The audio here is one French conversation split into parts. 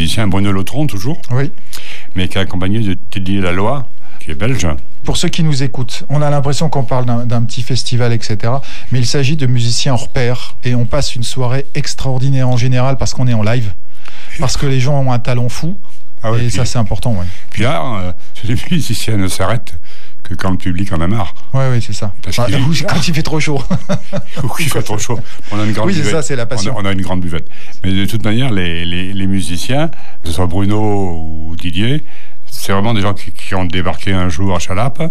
musicien Bruno Lautron, toujours. Oui. Mais qui est accompagné de Teddy Laloy, qui est belge. Pour ceux qui nous écoutent, on a l'impression qu'on parle d'un petit festival, etc. Mais il s'agit de musiciens hors pair. Et on passe une soirée extraordinaire en général parce qu'on est en live. Parce que les gens ont un talent fou. Ah ouais, et puis, ça, c'est important. Ouais. Puis là, les musiciens ne s'arrêtent que quand le public en a marre. Oui, c'est ça. Quand il fait trop chaud. Ou il fait trop chaud. On a une grande buvette. C'est ça, c'est la passion. On a une grande buvette. Mais de toute manière, les musiciens, que ce soit Bruno ou Didier, c'est vraiment des gens qui ont débarqué un jour à Chalappes.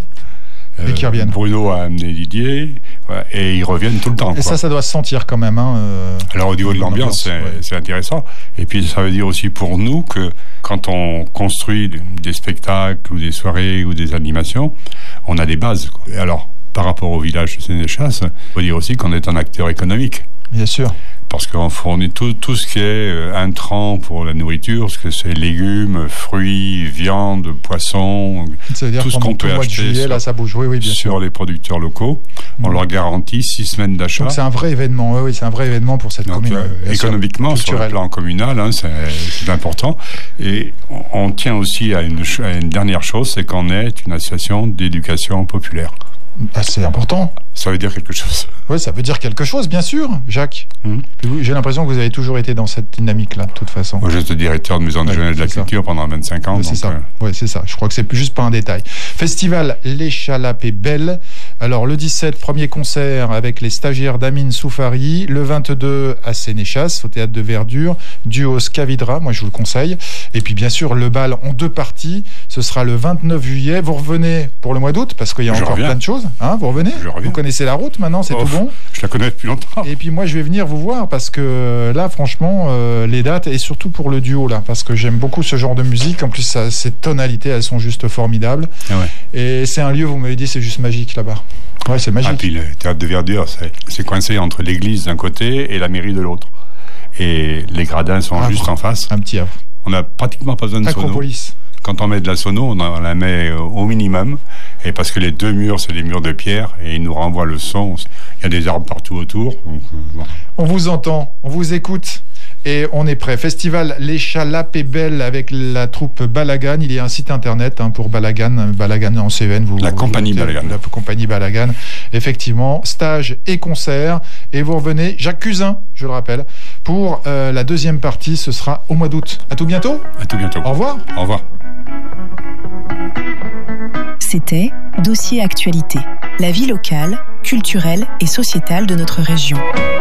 Et qui reviennent. Bruno a amené Didier, et ils reviennent tout le temps. Et quoi. Ça doit se sentir quand même. Alors au niveau de l'ambiance, c'est intéressant. Et puis ça veut dire aussi pour nous que quand on construit des spectacles ou des soirées ou des animations, on a des bases. Quoi. Et alors, par rapport au village de Sénéchas, il faut dire aussi qu'on est un acteur économique. Bien sûr. Parce qu'on fournit tout ce qui est intrant pour la nourriture, ce que c'est légumes, fruits, viande, poissons, tout ce qu'on peut acheter juillet, là, ça bouge. Oui, bien sur sûr. les producteurs locaux. On leur garantit 6 semaines d'achat. Donc c'est un vrai événement, oui, c'est un vrai événement pour cette commune. Économiquement, sur le plan communal, c'est important. Et on tient aussi à une dernière chose, c'est qu'on est une association d'éducation populaire. C'est important. Ça veut dire quelque chose. Oui, ça veut dire quelque chose, bien sûr, Jacques. J'ai l'impression que vous avez toujours été dans cette dynamique-là, de toute façon. Moi, j'étais directeur de maison de jeunesse de la culture pendant 25 ans. C'est ça. Oui, c'est ça. Je crois que c'est juste pas un détail. Festival Les Chalappes et Belles. Alors, le 17, premier concert avec les stagiaires d'Amine Soufari. Le 22, à Sénéchas, au Théâtre de Verdure. Duo Scavidra, moi, je vous le conseille. Et puis, bien sûr, le bal en 2 parties. Ce sera le 29 juillet. Vous revenez pour le mois d'août, parce qu'il y a encore plein de choses. Vous revenez ? Vous connaissez la route maintenant, c'est tout bon ? Je la connais depuis longtemps. Et puis moi, je vais venir vous voir parce que là, franchement, les dates, et surtout pour le duo, là, parce que j'aime beaucoup ce genre de musique. En plus, ces tonalités, elles sont juste formidables. Et c'est un lieu, vous m'avez dit, c'est juste magique là-bas. Ouais, c'est magique. Ah, puis le Théâtre de Verdure, c'est coincé entre l'église d'un côté et la mairie de l'autre. Et les gradins sont juste en face. Un petit havre. On n'a pratiquement pas besoin de sono. Acropolis. Quand on met de la sono, on la met au minimum. Et parce que les 2 murs, c'est des murs de pierre, et ils nous renvoient le son. Il y a des arbres partout autour. Donc, On vous entend, on vous écoute. Et on est prêt. Festival Les Chalappes et Belles avec la troupe Balagan. Il y a un site internet pour Balagan en Cévennes. La compagnie Balagan. La compagnie Balagan. Effectivement, stage et concert. Et vous revenez, Jacques Cusin, je le rappelle, pour la deuxième partie. Ce sera au mois d'août. À tout bientôt. À tout bientôt. Au revoir. Au revoir. C'était Dossier Actualité, la vie locale, culturelle et sociétale de notre région.